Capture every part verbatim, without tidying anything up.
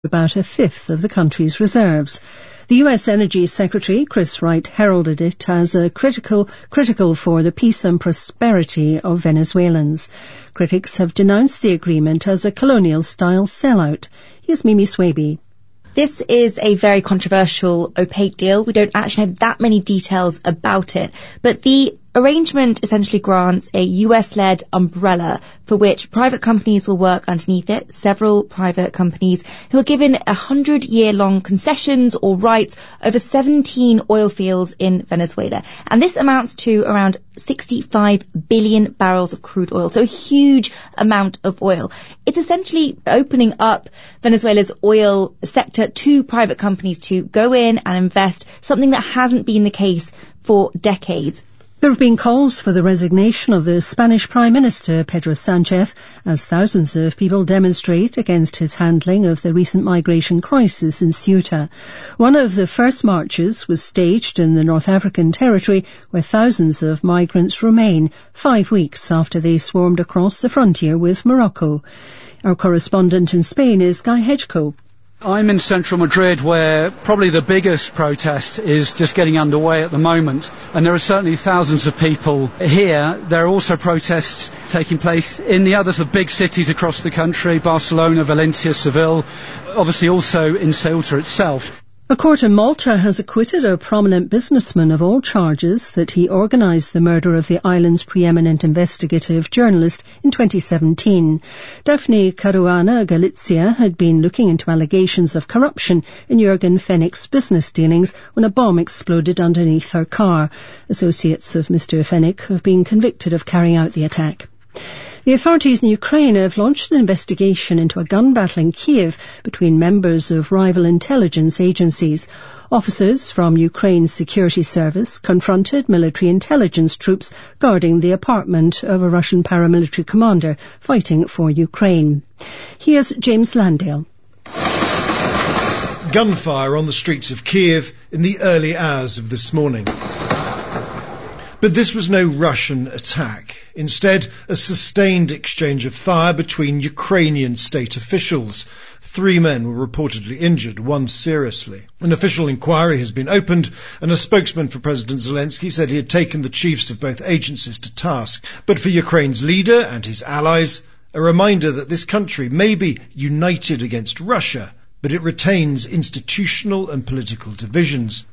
about a fifth of the country's reserves. The U S Energy Secretary, Chris Wright, heralded it as a critical, critical for the peace and prosperity of Venezuelans. Critics have denounced the agreement as a colonial-style sellout. Here's Mimi Swaby. This is a very controversial, opaque deal. We don't actually know that many details about it, but the arrangement essentially grants a U S-led umbrella for which private companies will work underneath it, several private companies who are given a hundred-year-long concessions or rights over seventeen oil fields in Venezuela. And this amounts to around sixty-five billion barrels of crude oil, so a huge amount of oil. It's essentially opening up Venezuela's oil sector to private companies to go in and invest, something that hasn't been the case for decades. There have been calls for the resignation of the Spanish Prime Minister, Pedro Sánchez, as thousands of people demonstrate against his handling of the recent migration crisis in Ceuta. One of the first marches was staged in the North African territory, where thousands of migrants remain, five weeks after they swarmed across the frontier with Morocco. Our correspondent in Spain is Guy Hedgecoe. I'm in central Madrid, where probably the biggest protest is just getting underway at the moment, and there are certainly thousands of people here. There are also protests taking place in the other big cities across the country, Barcelona, Valencia, Seville, obviously also in Ceuta itself. A court in Malta has acquitted a prominent businessman of all charges that he organised the murder of the island's preeminent investigative journalist in twenty seventeen. Daphne Caruana Galizia had been looking into allegations of corruption in Jürgen Fennick's business dealings when a bomb exploded underneath her car. Associates of Mister Fennick have been convicted of carrying out the attack. The authorities in Ukraine have launched an investigation into a gun battle in Kiev between members of rival intelligence agencies. Officers from Ukraine's security service confronted military intelligence troops guarding the apartment of a Russian paramilitary commander fighting for Ukraine. Here's James Landale. Gunfire on the streets of Kiev in the early hours of this morning. But this was no Russian attack. Instead, a sustained exchange of fire between Ukrainian state officials. Three men were reportedly injured, one seriously. An official inquiry has been opened, and a spokesman for President Zelensky said he had taken the chiefs of both agencies to task. But for Ukraine's leader and his allies, a reminder that this country may be united against Russia, but it retains institutional and political divisions.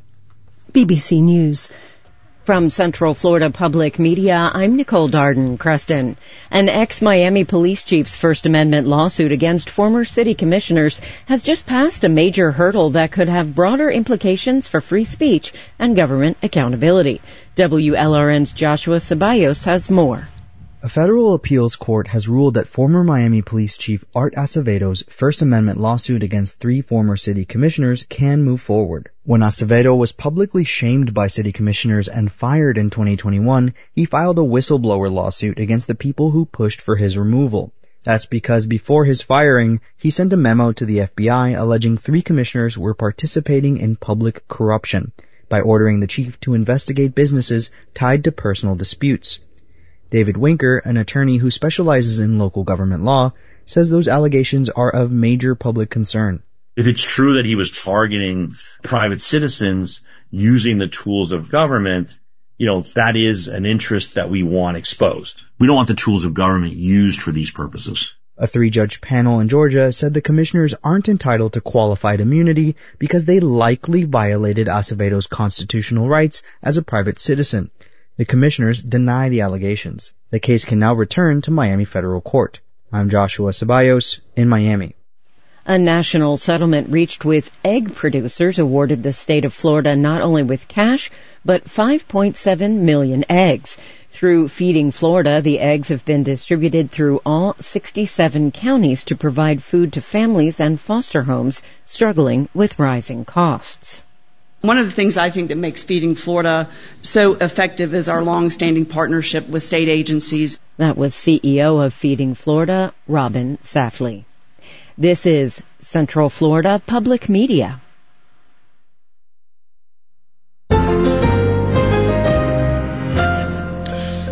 B B C News. From Central Florida Public Media, I'm Nicole Darden-Creston. An ex-Miami police chief's First Amendment lawsuit against former city commissioners has just passed a major hurdle that could have broader implications for free speech and government accountability. W L R N's Joshua Ceballos has more. A federal appeals court has ruled that former Miami Police Chief Art Acevedo's First Amendment lawsuit against three former city commissioners can move forward. When Acevedo was publicly shamed by city commissioners and fired in twenty twenty-one, he filed a whistleblower lawsuit against the people who pushed for his removal. That's because before his firing, he sent a memo to the F B I alleging three commissioners were participating in public corruption by ordering the chief to investigate businesses tied to personal disputes. David Winker, an attorney who specializes in local government law, says those allegations are of major public concern. If it's true that he was targeting private citizens using the tools of government, you know, that is an interest that we want exposed. We don't want the tools of government used for these purposes. A three-judge panel in Georgia said the commissioners aren't entitled to qualified immunity because they likely violated Acevedo's constitutional rights as a private citizen. The commissioners deny the allegations. The case can now return to Miami Federal Court. I'm Joshua Ceballos in Miami. A national settlement reached with egg producers awarded the state of Florida not only with cash, but five point seven million eggs. Through Feeding Florida, the eggs have been distributed through all sixty-seven counties to provide food to families and foster homes struggling with rising costs. One of the things I think that makes Feeding Florida so effective is our long-standing partnership with state agencies. That was C E O of Feeding Florida, Robin Safley. This is Central Florida Public Media.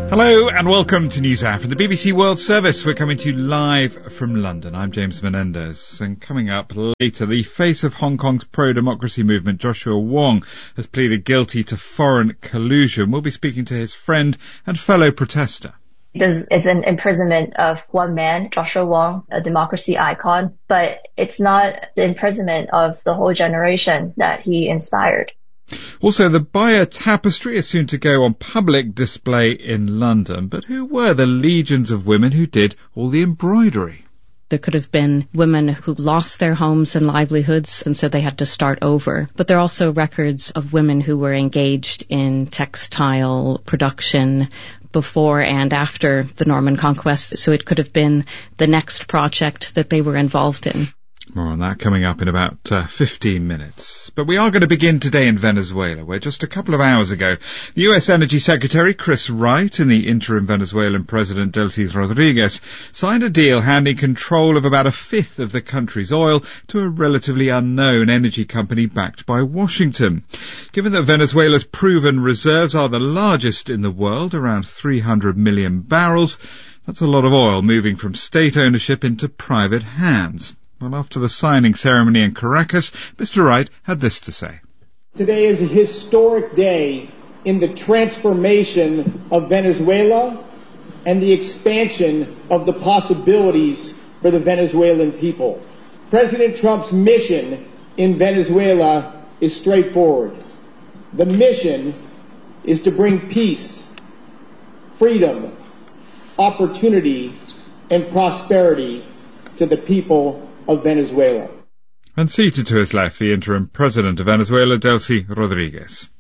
Hello and welcome to NewsHour from the B B C World Service. We're coming to you live from London. I'm James Menendez. And coming up later, the face of Hong Kong's pro-democracy movement, Joshua Wong, has pleaded guilty to foreign collusion. We'll be speaking to his friend and fellow protester. This is an imprisonment of one man, Joshua Wong, a democracy icon, but it's not the imprisonment of the whole generation that he inspired. Also, the Bayer Tapestry is soon to go on public display in London. But who were the legions of women who did all the embroidery? There could have been women who lost their homes and livelihoods, and so they had to start over. But there are also records of women who were engaged in textile production before and after the Norman Conquest. So it could have been the next project that they were involved in. More on that coming up in about uh, fifteen minutes. But we are going to begin today in Venezuela, where just a couple of hours ago, the U S Energy Secretary Chris Wright and the interim Venezuelan President Delcy Rodriguez signed a deal handing control of about a fifth of the country's oil to a relatively unknown energy company backed by Washington. Given that Venezuela's proven reserves are the largest in the world, around three hundred million barrels, that's a lot of oil moving from state ownership into private hands. Well, after the signing ceremony in Caracas, Mister Wright had this to say. Today is a historic day in the transformation of Venezuela and the expansion of the possibilities for the Venezuelan people. President Trump's mission in Venezuela is straightforward. The mission is to bring peace, freedom, opportunity, and prosperity to the people of Venezuela. And seated to his left, the interim president of Venezuela, Delcy Rodriguez.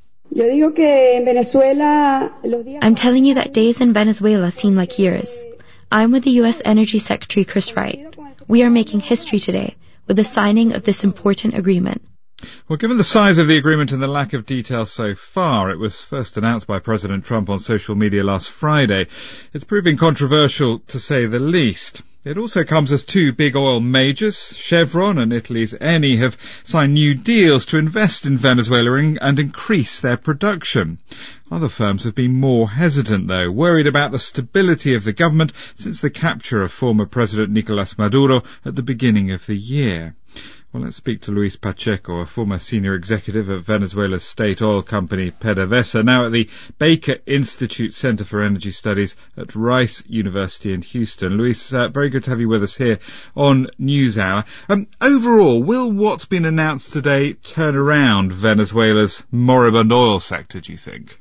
I'm telling you that days in Venezuela seem like years. I'm with the U S Energy Secretary Chris Wright. We are making history today with the signing of this important agreement. Well, given the size of the agreement and the lack of detail so far, it was first announced by President Trump on social media last Friday. It's proving controversial, to say the least. It also comes as two big oil majors, Chevron and Italy's Eni, have signed new deals to invest in Venezuela and increase their production. Other firms have been more hesitant, though, worried about the stability of the government since the capture of former President Nicolas Maduro at the beginning of the year. Well, let's speak to Luis Pacheco, a former senior executive of Venezuela's state oil company PDVSA, now at the Baker Institute Center for Energy Studies at Rice University in Houston. Luis, uh, very good to have you with us here on NewsHour. Um, overall, will what's been announced today turn around Venezuela's moribund oil sector, do you think?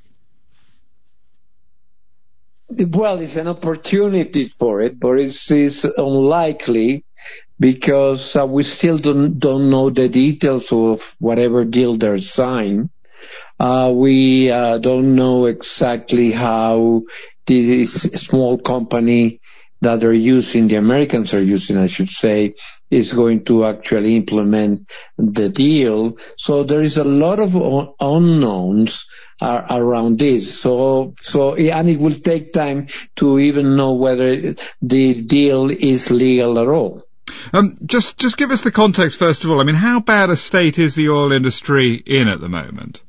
Well, it's an opportunity for it, but it's, it's unlikely because uh, we still don't, don't know the details of whatever deal they're signed. Uh, we uh, don't know exactly how this small company that they're using, the Americans are using, I should say, is going to actually implement the deal. So there is a lot of un- unknowns uh, around this. So, so, and it will take time to even know whether the deal is legal at all. Um, just, just give us the context first of all. I mean, how bad a state is the oil industry in at the moment?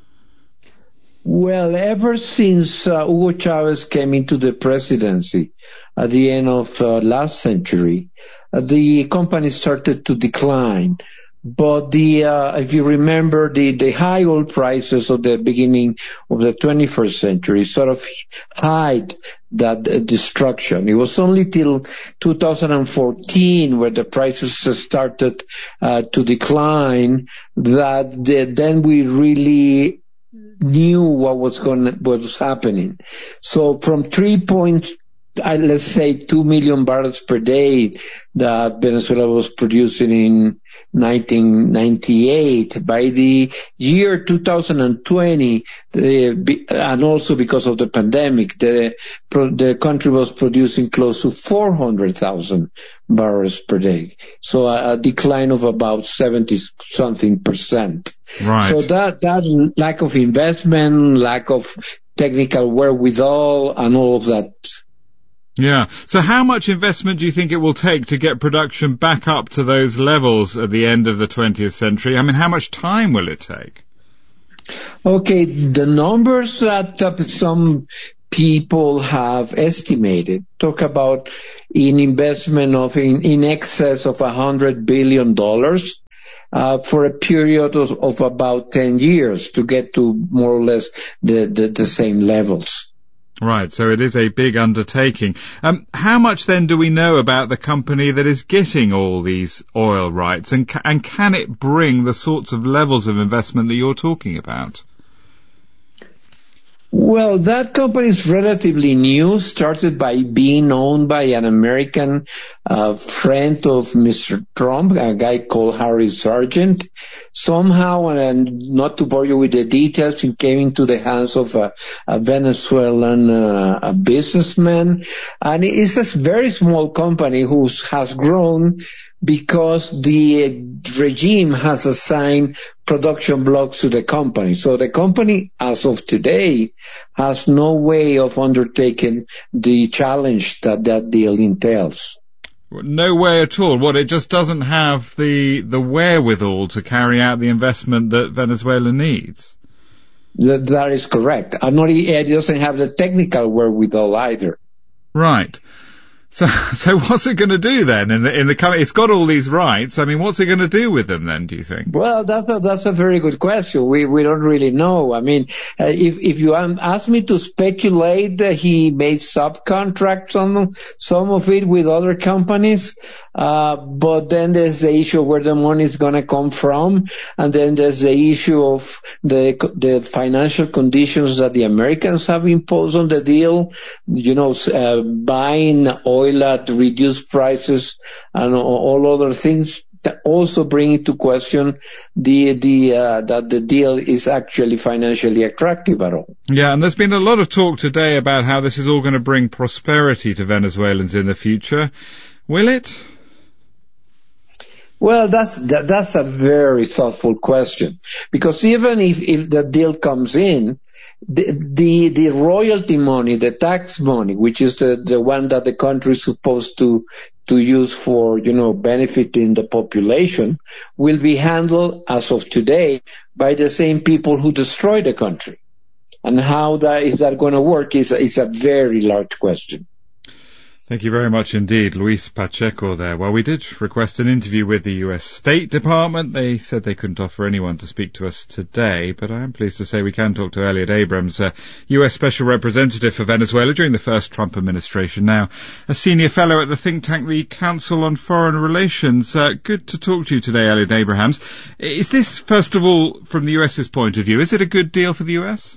Well, ever since uh, Hugo Chavez came into the presidency at the end of uh, last century, uh, the company started to decline. But the, uh, if you remember, the, the high oil prices of the beginning of the twenty-first century sort of hide that uh, destruction. It was only till two thousand fourteen where the prices started uh, to decline that the, then we really knew what was going, what was happening. So from three point, uh, let's say two million barrels per day that Venezuela was producing in nineteen ninety-eight, by the year two thousand twenty, the, and also because of the pandemic, the the country was producing close to four hundred thousand barrels per day. So a, a decline of about seventy something percent. Right. So that that lack of investment, lack of technical wherewithal, and all of that. Yeah. So how much investment do you think it will take to get production back up to those levels at the end of the twentieth century? I mean, how much time will it take? Okay, the numbers that uh, some people have estimated, talk about an investment of in, in excess of one hundred billion dollars uh, for a period of, of about ten years to get to more or less the, the, the same levels. Right, so it is a big undertaking. Um, how much then do we know about the company that is getting all these oil rights, and, ca- and can it bring the sorts of levels of investment that you're talking about? Well, that company is relatively new, started by being owned by an American uh, friend of Mister Trump, a guy called Harry Sargent. Somehow, and not to bore you with the details, it came into the hands of a, a Venezuelan uh, a businessman. And it's a very small company who has grown because the regime has assigned production blocks to the company. So the company, as of today, has no way of undertaking the challenge that that deal entails. No way at all. What, it just doesn't have the the wherewithal to carry out the investment that Venezuela needs? That, that is correct. And not, it doesn't have the technical wherewithal either. Right. So, so what's it going to do then in the in the coming? It's got all these rights. I mean, what's it going to do with them then? Do you think? Well, that's a, that's a very good question. We we don't really know. I mean, uh, if if you ask me to speculate, that he may subcontract some some of it with other companies. Uh, but then there's the issue of where the money is going to come from, and then there's the issue of the the financial conditions that the Americans have imposed on the deal. You know, uh, buying oil at reduced prices and all other things that also bring into question the the uh, that the deal is actually financially attractive at all. Yeah, and there's been a lot of talk today about how this is all going to bring prosperity to Venezuelans in the future. Will it? Well, that's that, that's a very thoughtful question, because even if, if the deal comes in, the, the the royalty money, the tax money, which is the, the one that the country is supposed to to use for, you know, benefiting the population, will be handled as of today by the same people who destroy the country. And how that is that going to work is is a very large question. Thank you very much indeed, Luis Pacheco there. Well, we did request an interview with the U S State Department. They said they couldn't offer anyone to speak to us today, but I am pleased to say we can talk to Elliot Abrams, uh, U S Special Representative for Venezuela during the first Trump administration, now a senior fellow at the think tank, the Council on Foreign Relations. Uh, good to talk to you today, Elliot Abrams. Is this, first of all, from the US's point of view, is it a good deal for the U S?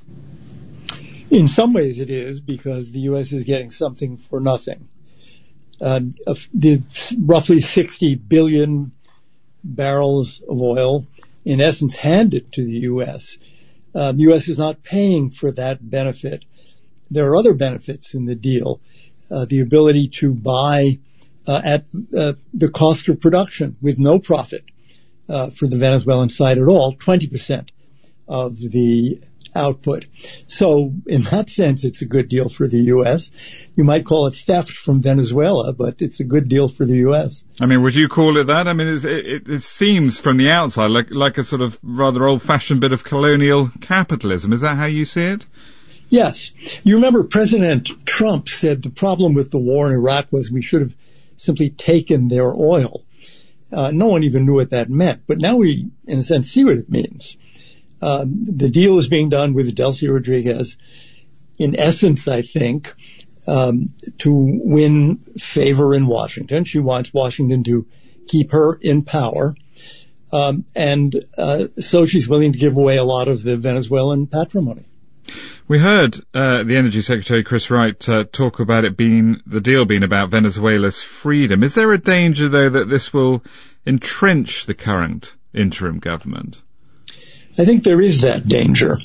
In some ways it is, because the U S is getting something for nothing. Uh, the roughly sixty billion barrels of oil, in essence, handed to the U S. Uh, the U S is not paying for that benefit. There are other benefits in the deal. Uh, the ability to buy uh, at uh, the cost of production with no profit uh, for the Venezuelan side at all, twenty percent of the output. So in that sense, it's a good deal for the U S. You might call it theft from Venezuela, but it's a good deal for the U S. I mean, would you call it that? I mean, it, it, it seems from the outside like, like a sort of rather old-fashioned bit of colonial capitalism. Is that how you see it? Yes. You remember President Trump said the problem with the war in Iraq was we should have simply taken their oil. Uh, no one even knew what that meant, but now we, in a sense, see what it means. Uh, the deal is being done with Delcy Rodriguez, in essence, I think, um, to win favor in Washington. She wants Washington to keep her in power. Um, and uh, so she's willing to give away a lot of the Venezuelan patrimony. We heard uh, the Energy Secretary, Chris Wright, uh, talk about it being, the deal being about Venezuela's freedom. Is there a danger, though, that this will entrench the current interim government? I think there is that danger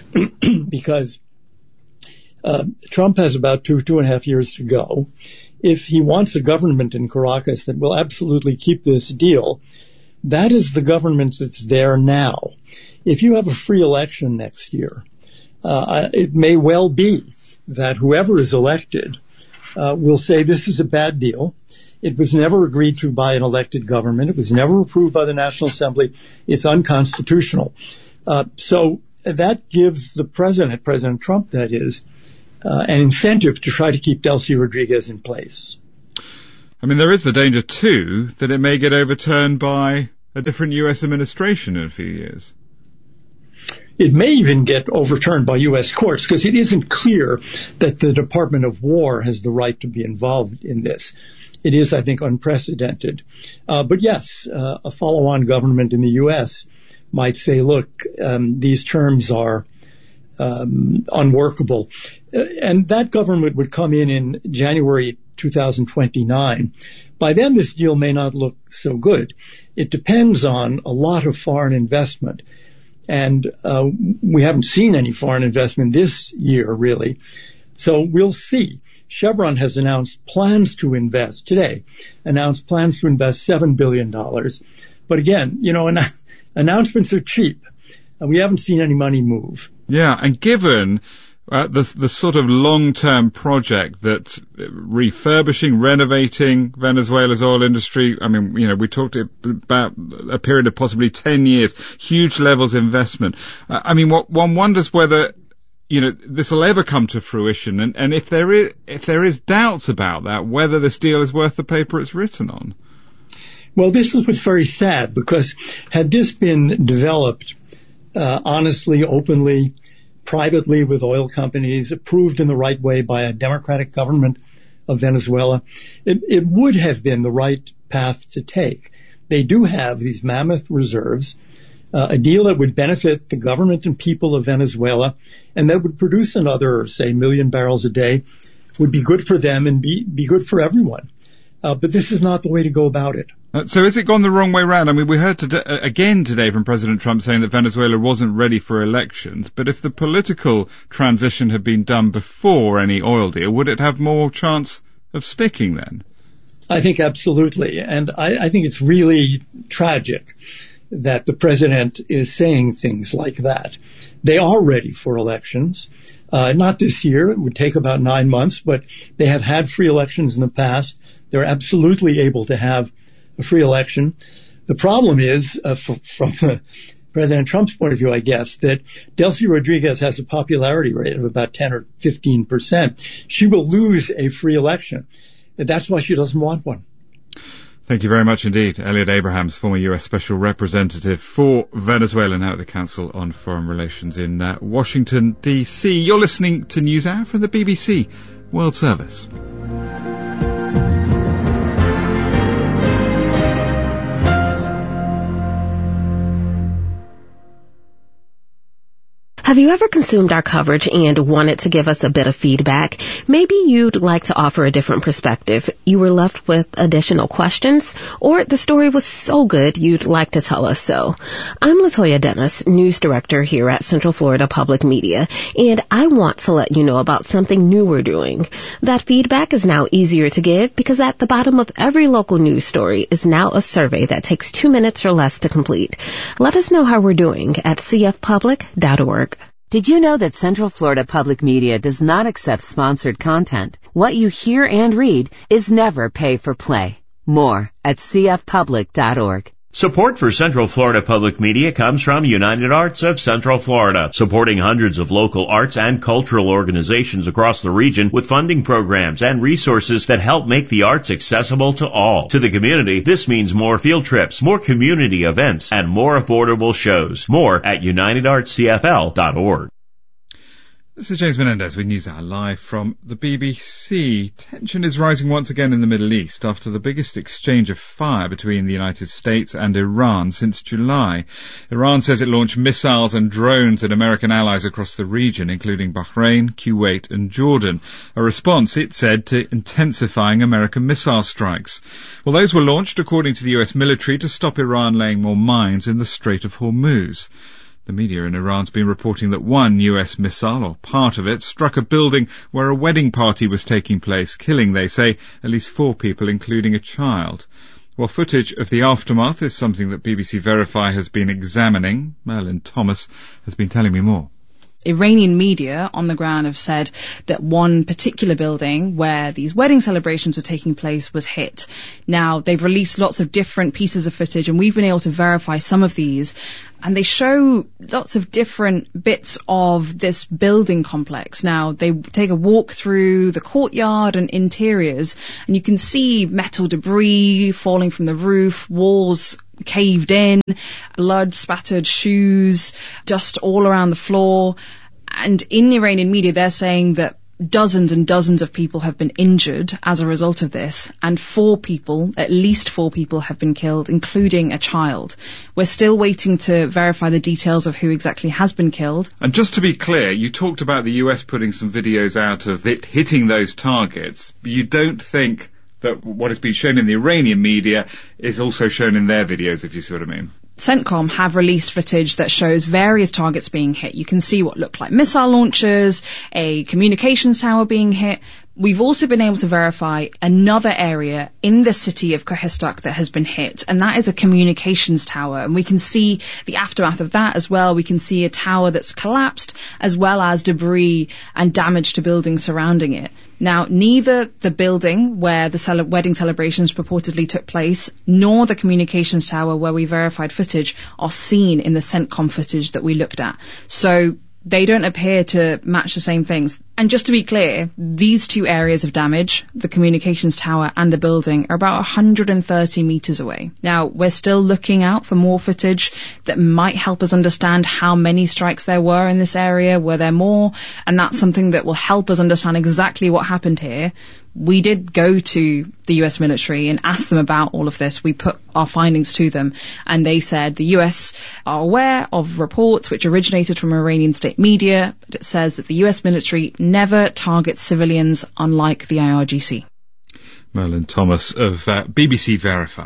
because uh, Trump has about two, two and a half years to go. If he wants a government in Caracas that will absolutely keep this deal, that is the government that's there now. If you have a free election next year, uh, it may well be that whoever is elected uh, will say this is a bad deal. It was never agreed to by an elected government. It was never approved by the National Assembly. It's unconstitutional. Uh, so that gives the president, President Trump, that is, uh, an incentive to try to keep Delcy Rodriguez in place. I mean, there is the danger, too, that it may get overturned by a different U S administration in a few years. It may even get overturned by U S courts because it isn't clear that the Department of War has the right to be involved in this. It is, I think, unprecedented. Uh, but yes, uh, a follow-on government in the U S might say, look, um, these terms are um, unworkable. Uh, and that government would come in in January two thousand twenty-nine. By then, this deal may not look so good. It depends on a lot of foreign investment. And uh, we haven't seen any foreign investment this year, really. So we'll see. Chevron has announced plans to invest today, announced plans to invest seven billion dollars. But again, you know, an- announcements are cheap. And we haven't seen any money move. Yeah, and given uh, the the sort of long-term project that refurbishing, renovating Venezuela's oil industry, I mean, you know, we talked about a period of possibly ten years, huge levels of investment. Uh, I mean, what, one wonders whether, you know, this will ever come to fruition, and, and if there is if there is doubts about that, whether this deal is worth the paper it's written on. Well, this is what's very sad, because had this been developed uh, honestly, openly, privately with oil companies, approved in the right way by a democratic government of Venezuela, it, it would have been the right path to take. They do have these mammoth reserves, uh, a deal that would benefit the government and people of Venezuela, and that would produce another, say, million barrels a day, would be good for them and be, be good for everyone. Uh, but this is not the way to go about it. Uh, so has it gone the wrong way round? I mean, we heard today, uh, again today from President Trump saying that Venezuela wasn't ready for elections. But if the political transition had been done before any oil deal, would it have more chance of sticking then? I think absolutely. And I, I think it's really tragic that the president is saying things like that. They are ready for elections. Uh, not this year. It would take about nine months, but they have had free elections in the past. They're absolutely able to have a free election. The problem is, uh, f- from uh, President Trump's point of view, I guess, that Delcy Rodriguez has a popularity rate of about ten or fifteen percent. She will lose a free election. And that's why she doesn't want one. Thank you very much indeed. Elliot Abrahams, former U S Special Representative for Venezuela, now at the Council on Foreign Relations in uh, Washington, D C. You're listening to NewsHour from the B B C World Service. Have you ever consumed our coverage and wanted to give us a bit of feedback? Maybe you'd like to offer a different perspective. You were left with additional questions, or the story was so good you'd like to tell us so. I'm Latoya Dennis, news director here at Central Florida Public Media, and I want to let you know about something new we're doing. That feedback is now easier to give because at the bottom of every local news story is now a survey that takes two minutes or less to complete. Let us know how we're doing at c f public dot org. Did you know that Central Florida Public Media does not accept sponsored content? What you hear and read is never pay for play. More at c f public dot org. Support for Central Florida Public Media comes from United Arts of Central Florida, supporting hundreds of local arts and cultural organizations across the region with funding programs and resources that help make the arts accessible to all. To the community, this means more field trips, more community events, and more affordable shows. More at united arts c f l dot org. This is James Menendez with NewsHour live from the B B C. Tension is rising once again in the Middle East after the biggest exchange of fire between the United States and Iran since July. Iran says it launched missiles and drones at American allies across the region, including Bahrain, Kuwait and Jordan, a response, it said, to intensifying American missile strikes. Well, those were launched, according to the U S military, to stop Iran laying more mines in the Strait of Hormuz. The media in Iran's been reporting that one U S missile, or part of it, struck a building where a wedding party was taking place, killing, they say, at least four people, including a child. Well, footage of the aftermath is something that B B C Verify has been examining. Merlin Thomas has been telling me more. Iranian media on the ground have said that one particular building where these wedding celebrations were taking place was hit. Now, they've released lots of different pieces of footage, and we've been able to verify some of these. and they show lots of different bits of this building complex. Now, they take a walk through the courtyard and interiors, and you can see metal debris falling from the roof, walls caved in, blood spattered shoes, dust all around the floor. And in Iranian media, they're saying that dozens and dozens of people have been injured as a result of this, and four people, at least four people, have been killed, including a child. We're still waiting to verify the details of who exactly has been killed. And just to be clear, you talked about the U S putting some videos out of it hitting those targets, but you don't think that what has been shown in the Iranian media is also shown in their videos, if you see what I mean? CENTCOM have released footage that shows various targets being hit. You can see what look like missile launchers, a communications tower being hit. We've also been able to verify another area in the city of Kohistak that has been hit, and that is a communications tower. And we can see the aftermath of that as well. We can see a tower that's collapsed, as well as debris and damage to buildings surrounding it. Now, neither the building where the cele- wedding celebrations purportedly took place, nor the communications tower where we verified footage are seen in the CENTCOM footage that we looked at. So they don't appear to match the same things. And just to be clear, these two areas of damage, the communications tower and the building, are about one hundred thirty meters away. Now, we're still looking out for more footage that might help us understand how many strikes there were in this area. Were there more? And that's something that will help us understand exactly what happened here. We did go to the U S military and ask them about all of this. We put our findings to them, and they said the U S are aware of reports which originated from Iranian state media, but it says that the U S military never targets civilians, unlike the I R G C. Merlin Thomas of uh, B B C Verify.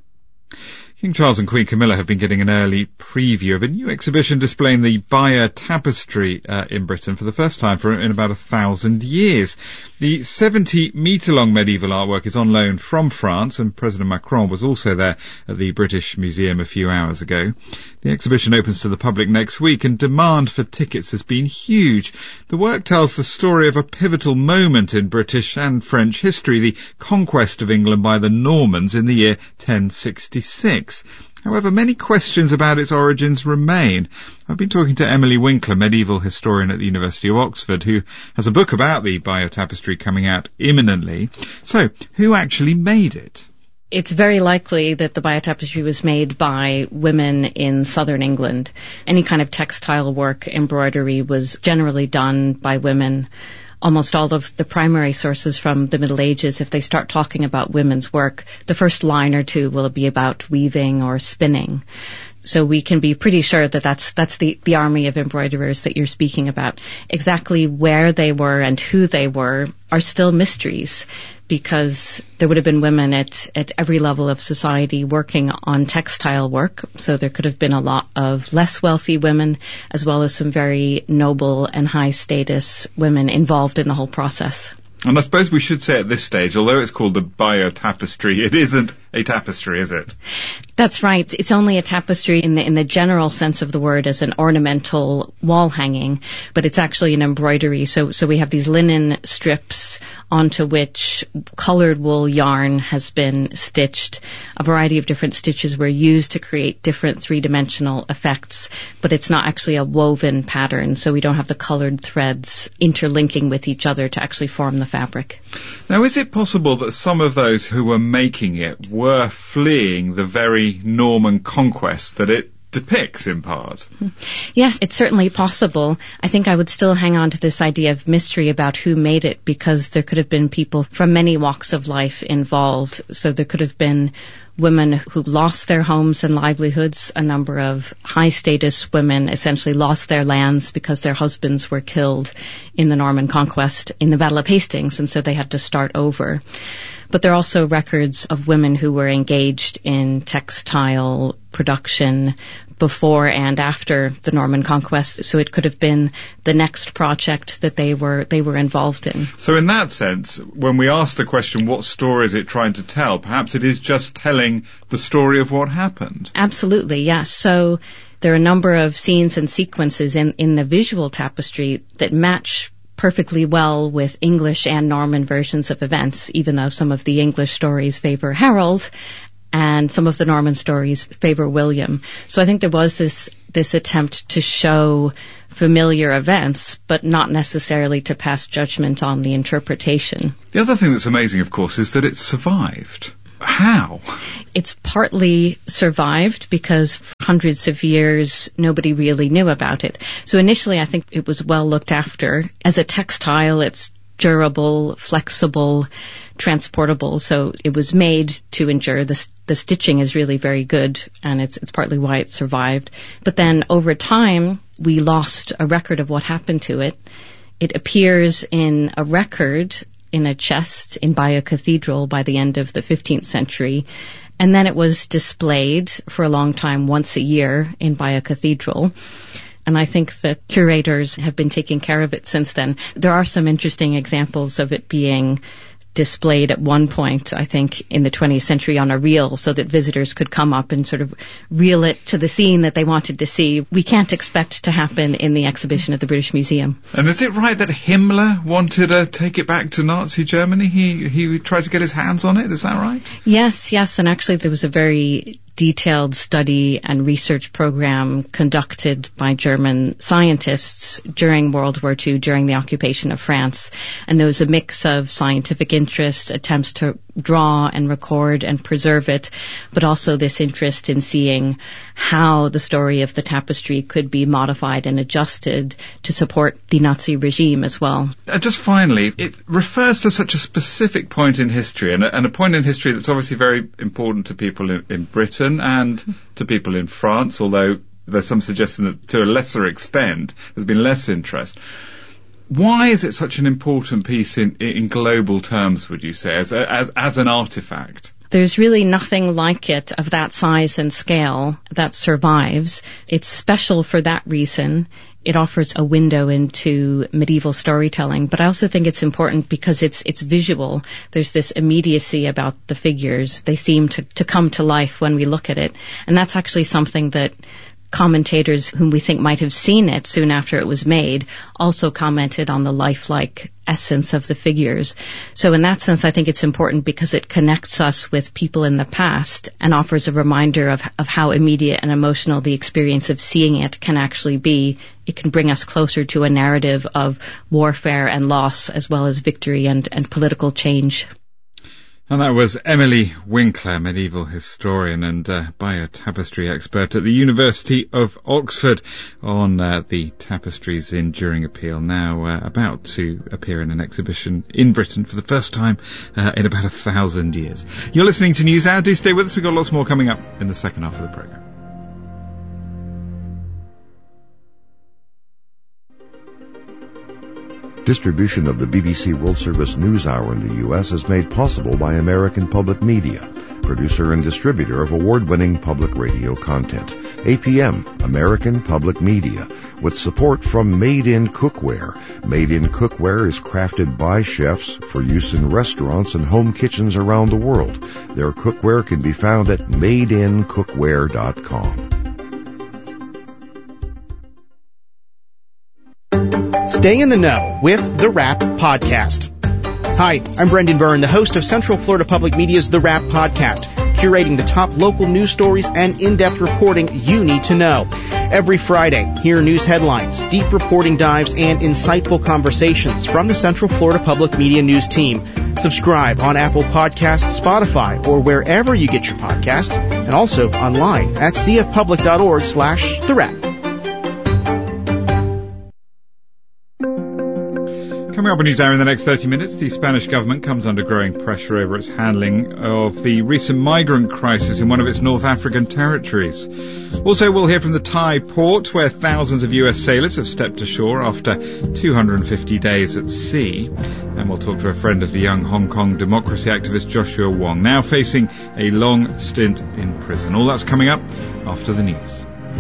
King Charles and Queen Camilla have been getting an early preview of a new exhibition displaying the Bayeux Tapestry uh, in Britain for the first time for in about a thousand years. The seventy-metre-long medieval artwork is on loan from France, and President Macron was also there at the British Museum a few hours ago. The exhibition opens to the public next week, and demand for tickets has been huge. The work tells the story of a pivotal moment in British and French history, the conquest of England by the Normans in the year ten sixty-six. However, many questions about its origins remain. I've been talking to Emily Winkler, medieval historian at the University of Oxford, who has a book about the Bayeux Tapestry coming out imminently. So, who actually made it? It's very likely that the Bayeux Tapestry was made by women in southern England. Any kind of textile work, embroidery, was generally done by women. Almost all of the primary sources from the Middle Ages, if they start talking about women's work, the first line or two will be about weaving or spinning. So we can be pretty sure that that's that's the, the army of embroiderers that you're speaking about. Exactly where they were and who they were are still mysteries, because there would have been women at, at every level of society working on textile work. So there could have been a lot of less wealthy women, as well as some very noble and high status women involved in the whole process. And I suppose we should say at this stage, although it's called the Bayeux Tapestry, it isn't a tapestry, is it? That's right. It's only a tapestry in the in the general sense of the word, as an ornamental wall hanging, but it's actually an embroidery. So so we have these linen strips onto which colored wool yarn has been stitched. A variety of different stitches were used to create different three-dimensional effects, but it's not actually a woven pattern, so we don't have the colored threads interlinking with each other to actually form the fabric. Now, is it possible that some of those who were making it were fleeing the very Norman conquest that it depicts in part? Yes, it's certainly possible. I think I would still hang on to this idea of mystery about who made it, because there could have been people from many walks of life involved. So there could have been women who lost their homes and livelihoods. A number of high status women essentially lost their lands because their husbands were killed in the Norman conquest in the Battle of Hastings, and so they had to start over. But there are also records of women who were engaged in textile production before and after the Norman conquest. So it could have been the next project that they were they were involved in. So in that sense, when we ask the question, what story is it trying to tell? Perhaps it is just telling the story of what happened. Absolutely, yes. So there are a number of scenes and sequences in, in the visual tapestry that match perfectly well with English and Norman versions of events, even though some of the English stories favor Harold and some of the Norman stories favor William. So I think there was this this attempt to show familiar events, but not necessarily to pass judgment on the interpretation. The other thing that's amazing, of course, is that it survived. How? It's partly survived because for hundreds of years nobody really knew about it. So initially I think it was well looked after. As a textile, it's durable, flexible, transportable, so it was made to endure. The, the stitching is really very good, and it's it's partly why it survived. But then over time, we lost a record of what happened to it. It appears in a record in a chest in Bayeux Cathedral by the end of the fifteenth century, and then it was displayed for a long time once a year in Bayeux Cathedral. And I think that curators have been taking care of it since then. There are some interesting examples of it being displayed at one point, I think, in the twentieth century on a reel so that visitors could come up and sort of reel it to the scene that they wanted to see. We can't expect to happen in the exhibition at the British Museum. And is it right that Himmler wanted to take it back to Nazi Germany? He, he tried to get his hands on it, is that right? Yes, yes, and actually there was a very detailed study and research program conducted by German scientists during World War Two, during the occupation of France. And there was a mix of scientific interest, attempts to draw and record and preserve it, but also this interest in seeing how the story of the tapestry could be modified and adjusted to support the Nazi regime as well. Uh, just finally, it refers to such a specific point in history, and a, and a point in history that's obviously very important to people in, in Britain and to people in France, although there's some suggestion that to a lesser extent there's been less interest. Why is it such an important piece in, in global terms, would you say, as, as, as an artifact? There's really nothing like it of that size and scale that survives. It's special for that reason. It offers a window into medieval storytelling, but I also think it's important because it's it's visual. There's this immediacy about the figures. They seem to, to come to life when we look at it. And that's actually something that commentators whom we think might have seen it soon after it was made also commented on the lifelike essence of the figures. So in that sense, I think it's important because it connects us with people in the past and offers a reminder of, of how immediate and emotional the experience of seeing it can actually be. It can bring us closer to a narrative of warfare and loss as well as victory and, and political change. And that was Emily Winkler, medieval historian and uh, Bayeux tapestry expert at the University of Oxford, on uh, the tapestry's enduring appeal, now uh, about to appear in an exhibition in Britain for the first time uh, in about a thousand years. You're listening to NewsHour. Do stay with us. We've got lots more coming up in the second half of the programme. Distribution of the B B C World Service NewsHour in the U S is made possible by American Public Media, producer and distributor of award-winning public radio content. A P M, American Public Media, with support from Made in Cookware. Made in Cookware is crafted by chefs for use in restaurants and home kitchens around the world. Their cookware can be found at made in cookware dot com. Stay in the know with The Wrap Podcast. Hi, I'm Brendan Byrne, the host of Central Florida Public Media's The Wrap Podcast, curating the top local news stories and in-depth reporting you need to know. Every Friday, hear news headlines, deep reporting dives, and insightful conversations from the Central Florida Public Media News team. Subscribe on Apple Podcasts, Spotify, or wherever you get your podcasts, and also online at cfpublic.org slash The Wrap. Coming up on NewsHour in the next thirty minutes, the Spanish government comes under growing pressure over its handling of the recent migrant crisis in one of its North African territories. Also, we'll hear from the Thai port, where thousands of U S sailors have stepped ashore after two hundred fifty days at sea. And we'll talk to a friend of the young Hong Kong democracy activist Joshua Wong, now facing a long stint in prison. All that's coming up after the news.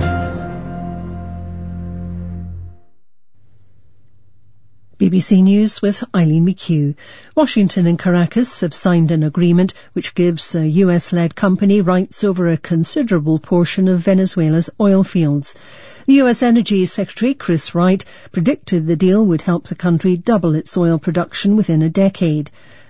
B B C News with Eileen McHugh. Washington and Caracas have signed an agreement which gives a U S-led company rights over a considerable portion of Venezuela's oil fields. The U S Energy Secretary, Chris Wright, predicted the deal would help the country double its oil production within a decade.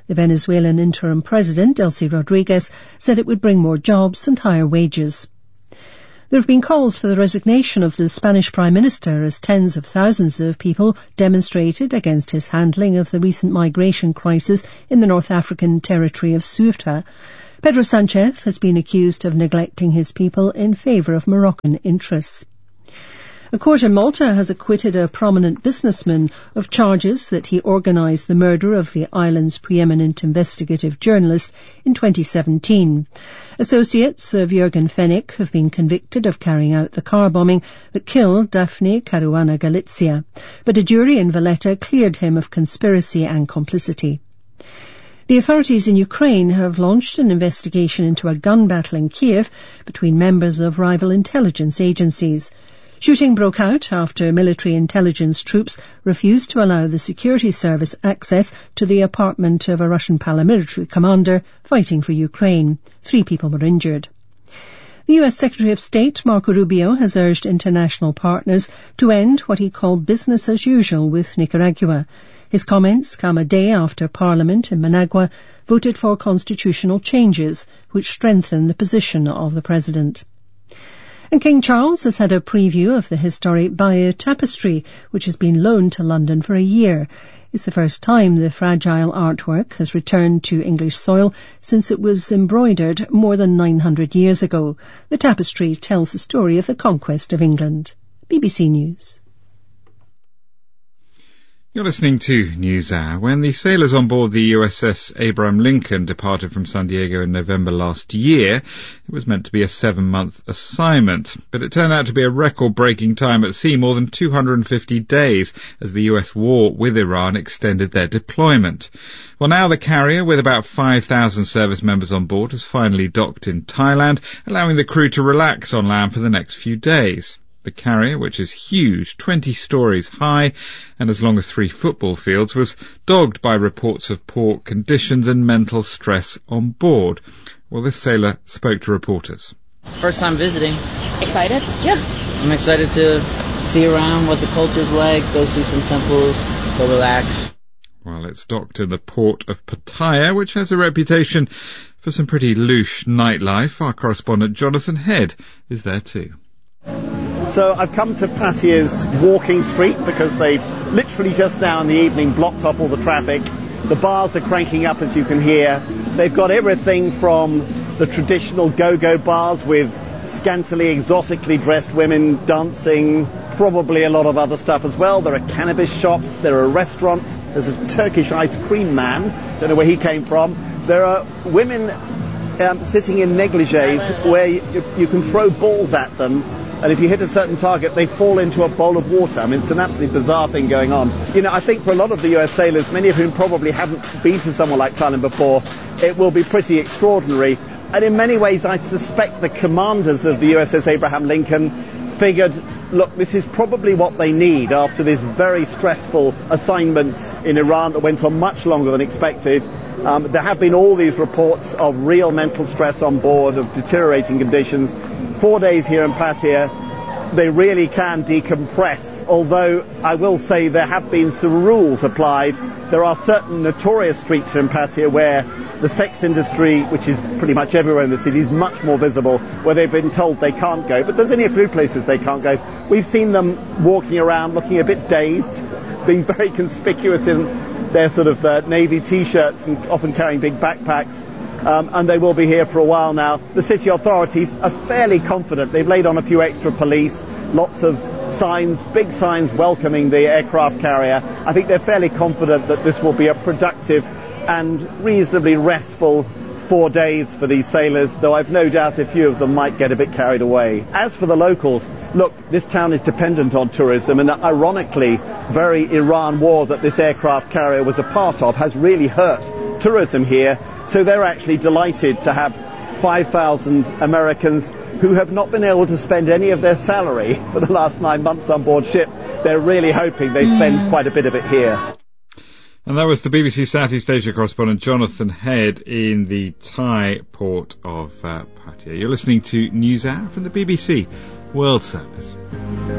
The Venezuelan interim president, Delcy Rodriguez, said it would bring more jobs and higher wages. There have been calls for the resignation of the Spanish Prime Minister as tens of thousands of people demonstrated against his handling of the recent migration crisis in the North African territory of Ceuta. Pedro Sanchez has been accused of neglecting his people in favour of Moroccan interests. A court in Malta has acquitted a prominent businessman of charges that he organised the murder of the island's preeminent investigative journalist in twenty seventeen. Associates of Jürgen Fenech have been convicted of carrying out the car bombing that killed Daphne Caruana Galizia, but a jury in Valletta cleared him of conspiracy and complicity. The authorities in Ukraine have launched an investigation into a gun battle in Kiev between members of rival intelligence agencies. Shooting broke out after military intelligence troops refused to allow the security service access to the apartment of a Russian paramilitary commander fighting for Ukraine. Three people were injured. The U S Secretary of State, Marco Rubio, has urged international partners to end what he called business as usual with Nicaragua. His comments come a day after Parliament in Managua voted for constitutional changes which strengthen the position of the President. And King Charles has had a preview of the historic Bayeux tapestry, which has been loaned to London for a year. It's the first time the fragile artwork has returned to English soil since it was embroidered more than nine hundred years ago. The tapestry tells the story of the conquest of England. B B C News. You're listening to NewsHour. When the sailors on board the U S S Abraham Lincoln departed from San Diego in November last year, it was meant to be a seven-month assignment, but it turned out to be a record-breaking time at sea, more than two hundred fifty days, as the U S war with Iran extended their deployment. Well, now the carrier, with about five thousand service members on board, has finally docked in Thailand, allowing the crew to relax on land for the next few days. The carrier, which is huge, twenty stories high and as long as three football fields, was dogged by reports of poor conditions and mental stress on board. Well, this sailor spoke to reporters. First time visiting. Excited? Yeah. I'm excited to see around what the culture's like, go see some temples, go relax. Well, it's docked in the port of Pattaya, which has a reputation for some pretty louche nightlife. Our correspondent Jonathan Head is there too. So I've come to Pattaya's walking street because they've literally just now in the evening blocked off all the traffic. The bars are cranking up, as you can hear. They've got everything from the traditional go-go bars with scantily, exotically dressed women dancing, probably a lot of other stuff as well. There are cannabis shops, there are restaurants, there's a Turkish ice cream man, don't know where he came from. There are women um, sitting in negligees where you, you can throw balls at them, and if you hit a certain target, they fall into a bowl of water. I mean, it's an absolutely bizarre thing going on. You know, I think for a lot of the U S sailors, many of whom probably haven't been to somewhere like Thailand before, it will be pretty extraordinary. And in many ways, I suspect the commanders of the U S S Abraham Lincoln figured, look, this is probably what they need after this very stressful assignment in Iran that went on much longer than expected. Um, there have been all these reports of real mental stress on board, of deteriorating conditions. Four days here in Pattaya, they really can decompress, although I will say there have been some rules applied. There are certain notorious streets here in Pattaya where the sex industry, which is pretty much everywhere in the city, is much more visible, where they've been told they can't go. But there's only a few places they can't go. We've seen them walking around looking a bit dazed, being very conspicuous in their sort of uh, navy T-shirts and often carrying big backpacks. Um, and they will be here for a while now. The city authorities are fairly confident. They've laid on a few extra police, lots of signs, big signs welcoming the aircraft carrier. I think they're fairly confident that this will be a productive and reasonably restful four days for these sailors, though I've no doubt a few of them might get a bit carried away. As for the locals, look, this town is dependent on tourism, and ironically, very Iran war that this aircraft carrier was a part of has really hurt tourism here. So they're actually delighted to have five thousand Americans who have not been able to spend any of their salary for the last nine months on board ship. They're really hoping they spend mm. quite a bit of it here. And that was the B B C Southeast Asia correspondent Jonathan Head in the Thai port of uh, Pattaya. You're listening to NewsHour from the B B C World Service.